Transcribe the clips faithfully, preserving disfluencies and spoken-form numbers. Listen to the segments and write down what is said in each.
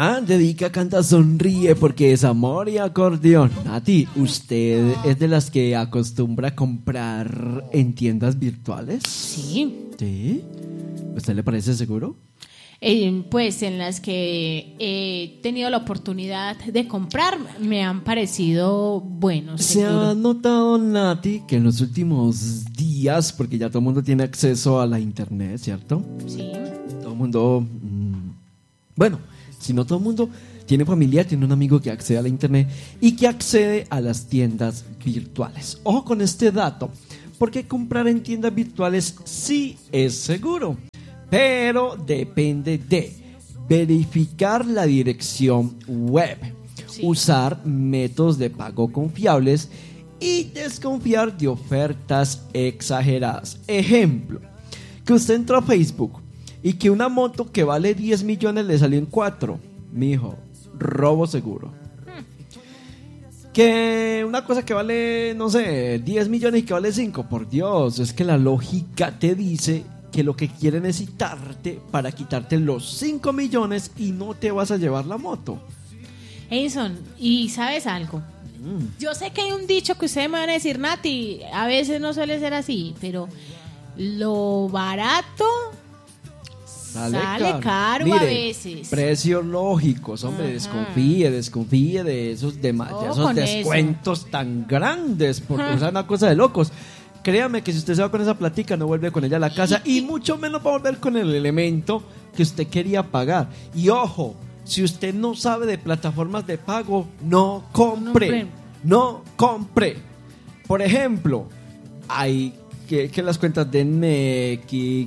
Ah, dedica, canta, sonríe porque es amor y acordeón. Nati, ¿usted es de las que acostumbra a comprar en tiendas virtuales? Sí. ¿Sí? ¿Usted le parece seguro? Eh, pues en las que he tenido la oportunidad de comprar me han parecido buenos. Se seguro. ha notado, Nati, que en los últimos días, porque ya todo el mundo tiene acceso a la internet, ¿cierto? Sí. Todo el mundo, mmm, bueno, si no todo el mundo tiene familia, tiene un amigo que accede a la internet y que accede a las tiendas virtuales. Ojo con este dato, porque comprar en tiendas virtuales sí es seguro, pero depende de verificar la dirección web, sí, usar métodos de pago confiables y desconfiar de ofertas exageradas. Ejemplo, que usted entró a Facebook y que una moto que vale diez millones le salió en cuatro. Mijo, robo seguro. Hmm. Que una cosa que vale, no sé, diez millones y que vale cinco. Por Dios, es que la lógica te dice que lo que quieren es citarte para quitarte los cinco millones y no te vas a llevar la moto. Edison, ¿y sabes algo? Mm. Yo sé que hay un dicho que ustedes me van a decir, Nati, a veces no suele ser así, pero lo barato sale, sale caro, caro. Mire, a veces. Precios lógicos, hombre. Ajá. Desconfíe, desconfíe de esos, de, de esos descuentos eso. tan grandes, porque es una cosa de locos. Créame que si usted se va con esa platica no vuelve con ella a la casa y mucho menos va a volver con el elemento que usted quería pagar. Y ojo, si usted no sabe de plataformas de pago, no compre, no compre. Por ejemplo, hay que, que las cuentas de Nequi,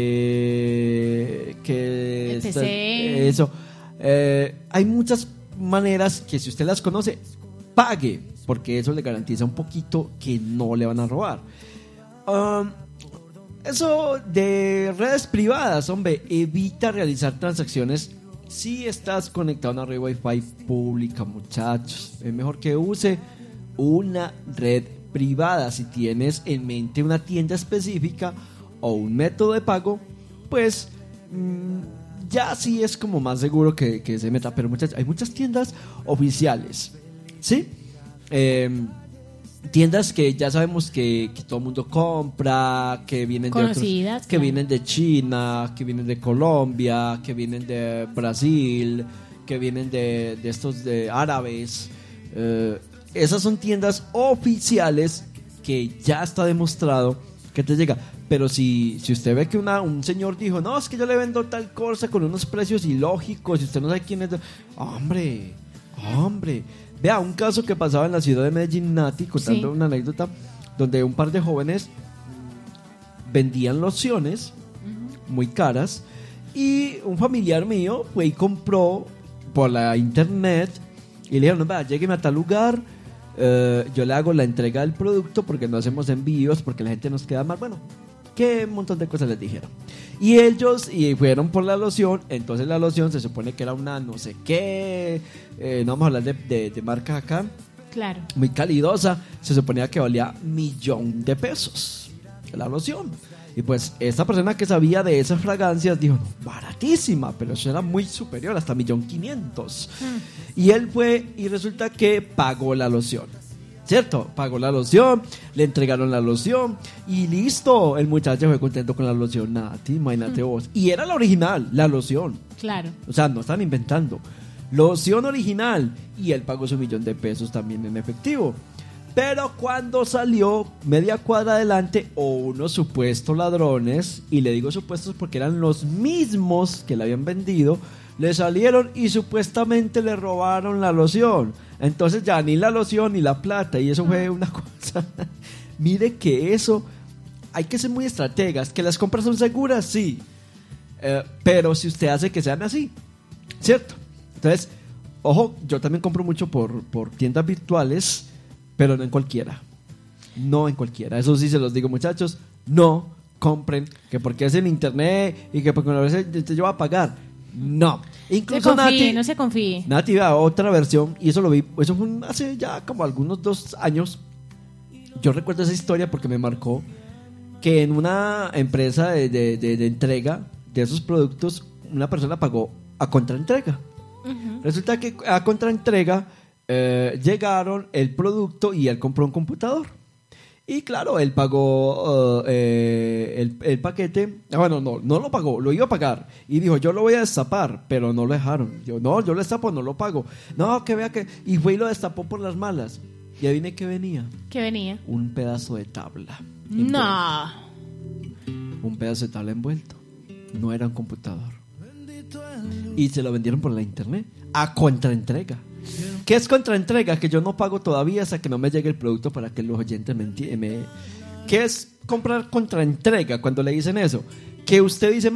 que, que esta, eso, eh, hay muchas maneras que si usted las conoce, pague, porque eso le garantiza un poquito que no le van a robar. Um, eso de redes privadas, hombre, evita realizar transacciones si estás conectado a una red Wi-Fi pública, muchachos. Es mejor que use una red privada. Si tienes en mente una tienda específica o un método de pago, pues mmm, ya sí es como más seguro que, que se meta. Pero muchachos, hay muchas tiendas oficiales, ¿sí? Eh, tiendas que ya sabemos que, que todo el mundo compra, que vienen de otros, que claro. vienen de China, que vienen de Colombia, que vienen de Brasil, que vienen de, de estos de árabes. Eh, esas son tiendas oficiales que ya está demostrado que te llega. Pero si, si usted ve que una, un señor dijo, no, es que yo le vendo tal cosa con unos precios ilógicos y usted no sabe quién es, hombre, hombre. Vea, un caso que pasaba en la ciudad de Medellín, Nati, contando sí. una anécdota, donde un par de jóvenes vendían lociones uh-huh. muy caras y un familiar mío fue y compró por la internet y le dijeron, no, vea, llégueme a tal lugar, uh, yo le hago la entrega del producto porque no hacemos envíos, porque la gente nos queda mal, bueno, qué montón de cosas les dijeron. Y ellos y fueron por la loción. Entonces la loción se supone que era una no sé qué, eh, no vamos a hablar de, de, de marcas acá. Claro. Muy calidosa. Se suponía que valía millón de pesos la loción. Y pues esta persona que sabía de esas fragancias dijo, no, baratísima, pero eso era muy superior, hasta millón quinientos. Hmm. Y él fue y resulta que pagó la loción. ¿Cierto? Pagó la loción, le entregaron la loción y listo. El muchacho fue contento con la loción, Nati, imagínate mm. vos. Y era la original, la loción. Claro. O sea, no están inventando. Loción original. Y él pagó su millón de pesos también en efectivo. Pero cuando salió media cuadra adelante, unos supuestos ladrones, y le digo supuestos porque eran los mismos que le habían vendido, le salieron y supuestamente le robaron la loción. Entonces ya ni la loción ni la plata, y eso fue una cosa. Mire que eso, hay que ser muy estrategas. Que las compras son seguras, sí, eh, pero si usted hace que sean así, ¿cierto? Entonces, ojo, yo también compro mucho por, por tiendas virtuales, pero no en cualquiera. No en cualquiera, eso sí se los digo, muchachos, no compren, que porque es en internet y que porque una vez te lleva a pagar. No, incluso se confíe, Nati, no se confíe. Nati va a otra versión y eso lo vi, eso fue hace ya como algunos dos años. Yo recuerdo esa historia porque me marcó que en una empresa de, de, de, de entrega de esos productos una persona pagó a contraentrega Uh-huh. Resulta que a contraentrega eh, llegaron el producto y él compró un computador. Y claro, él pagó uh, eh, el, el paquete. Bueno, no, no lo pagó, lo iba a pagar. Y dijo, yo lo voy a destapar, pero no lo dejaron. Yo, no, yo lo destapo, no lo pago. No, que vea que... Y fue y lo destapó por las malas. Y adivine qué venía. ¿Qué venía? Un pedazo de tabla. No. Un pedazo de tabla envuelto. No era un computador. Y se lo vendieron por la internet a contraentrega. ¿Qué es contraentrega? Que yo no pago todavía hasta que no me llegue el producto para que los oyentes me entiendan. ¿Qué es comprar contraentrega cuando le dicen eso? Que usted dice,